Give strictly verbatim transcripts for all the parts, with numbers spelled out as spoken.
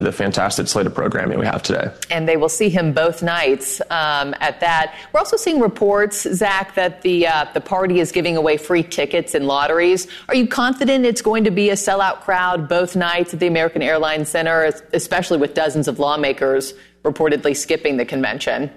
the fantastic slate of programming we have today. And they will see him both nights um, at that. We're also seeing reports, Zach, that the uh, the party is giving away free tickets in lotteries. Are you confident it's going to be a sellout crowd both nights at the American Airlines Center, especially with dozens of lawmakers reportedly skipping the convention?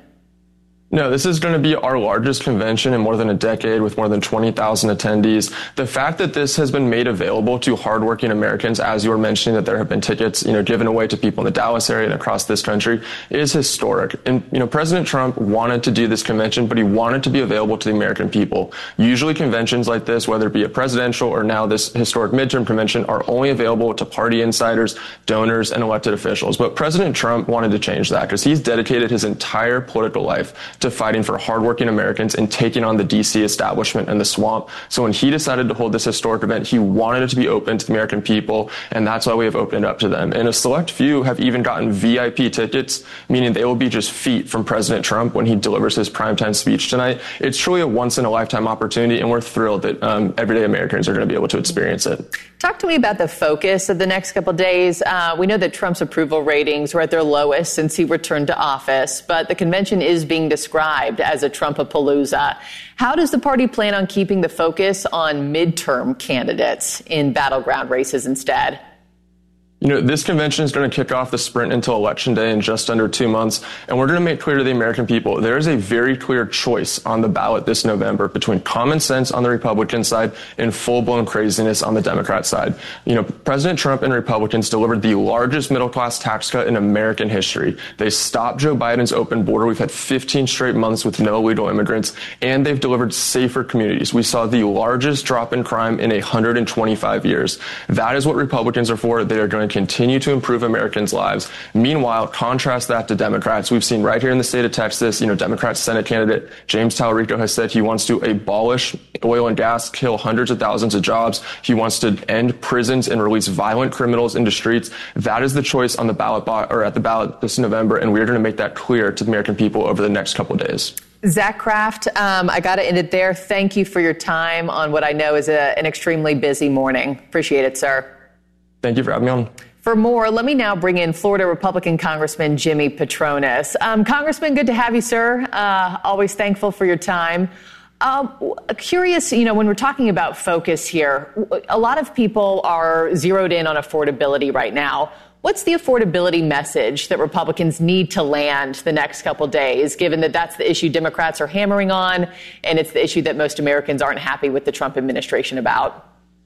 No, this is going to be our largest convention in more than a decade with more than twenty thousand attendees. The fact that this has been made available to hardworking Americans, as you were mentioning, that there have been tickets, you know, given away to people in the Dallas area and across this country, is historic. And, you know, President Trump wanted to do this convention, but he wanted to be available to the American people. Usually conventions like this, whether it be a presidential or now this historic midterm convention, are only available to party insiders, donors, and elected officials. But President Trump wanted to change that because he's dedicated his entire political life to fighting for hardworking Americans and taking on the D C establishment and the swamp. So when he decided to hold this historic event, he wanted it to be open to the American people, and that's why we have opened it up to them. And a select few have even gotten V I P tickets, meaning they will be just feet from President Trump when he delivers his primetime speech tonight. It's truly a once-in-a-lifetime opportunity, and we're thrilled that um, everyday Americans are going to be able to experience it. Talk to me about the focus of the next couple of days. Uh, we know that Trump's approval ratings were at their lowest since he returned to office, but the convention is being described as a Trumpapalooza. How does the party plan on keeping the focus on midterm candidates in battleground races instead? You know, this convention is going to kick off the sprint until Election Day in just under two months. And we're going to make clear to the American people, there is a very clear choice on the ballot this November between common sense on the Republican side and full-blown craziness on the Democrat side. You know, President Trump and Republicans delivered the largest middle-class tax cut in American history. They stopped Joe Biden's open border. We've had fifteen straight months with no illegal immigrants, and they've delivered safer communities. We saw the largest drop in crime in one hundred twenty-five years. That is what Republicans are for. They are going to continue to improve Americans' lives. Meanwhile, contrast that to Democrats. We've seen right here in the state of Texas, you know, Democrat Senate candidate James Talarico has said he wants to abolish oil and gas, kill hundreds of thousands of jobs. He wants to end prisons and release violent criminals into streets. That is the choice on the ballot bo- or at the ballot this November, and we're going to make that clear to the American people over the next couple of days. Zach Kraft, um, I got to end it there. Thank you for your time on what I know is a, an extremely busy morning. Appreciate it, sir. Thank you for having me on. For more, let me now bring in Florida Republican Congressman Jimmy Patronis. Um, Congressman, good to have you, sir. Uh, always thankful for your time. Um, curious, you know, when we're talking about focus here, a lot of people are zeroed in on affordability right now. What's the affordability message that Republicans need to land the next couple days, given that that's the issue Democrats are hammering on, and it's the issue that most Americans aren't happy with the Trump administration about?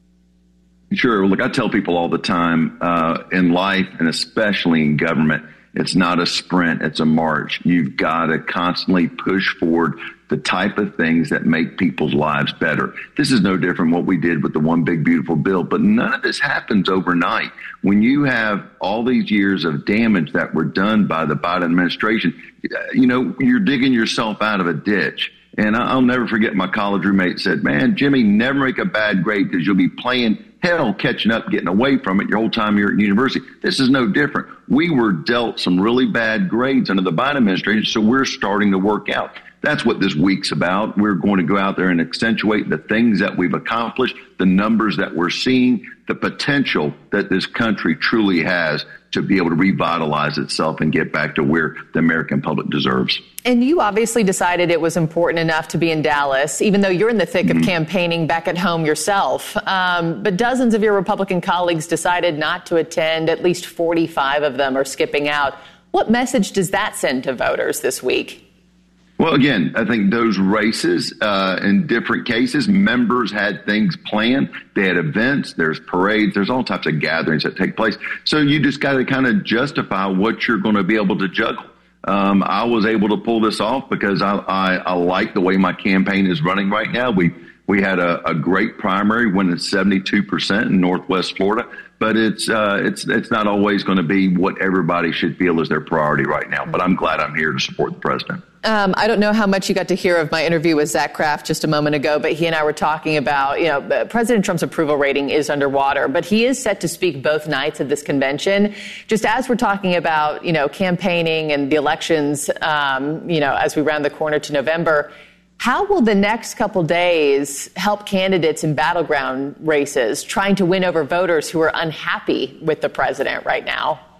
Sure. Look, I tell people all the time uh, in life and especially in government, it's not a sprint, it's a march. You've got to constantly push forward the type of things that make people's lives better. This is no different what we did with the One Big Beautiful Bill, but none of this happens overnight. When you have all these years of damage that were done by the Biden administration, you know, you're digging yourself out of a ditch. And I'll never forget my college roommate said, man, Jimmy, never make a bad grade because you'll be playing hell catching up, getting away from it your whole time you're at university. This is no different. We were dealt some really bad grades under the Biden administration, so we're starting to work out. That's what this week's about. We're going to go out there and accentuate the things that we've accomplished, the numbers that we're seeing, the potential that this country truly has to be able to revitalize itself and get back to where the American public deserves. And you obviously decided it was important enough to be in Dallas, even though you're in the thick mm-hmm. of campaigning back at home yourself. Um, but dozens of your Republican colleagues decided not to attend. At least forty-five of them are skipping out. What message does that send to voters this week? Well, again, I think those races, uh, in different cases, members had things planned. They had events, there's parades, there's all types of gatherings that take place. So you just got to kind of justify what you're going to be able to juggle. Um, I was able to pull this off because I, I, I like the way my campaign is running right now. We we had a, a great primary, winning seventy-two percent in Northwest Florida. But it's uh, it's it's not always going to be what everybody should feel is their priority right now. But I'm glad I'm here to support the president. Um, I don't know how much you got to hear of my interview with Zach Kraft just a moment ago, but he and I were talking about, you know, President Trump's approval rating is underwater, but he is set to speak both nights of this convention. Just as we're talking about, you know, campaigning and the elections, um, you know, as we round the corner to November, how will the next couple days help candidates in battleground races trying to win over voters who are unhappy with the president right now?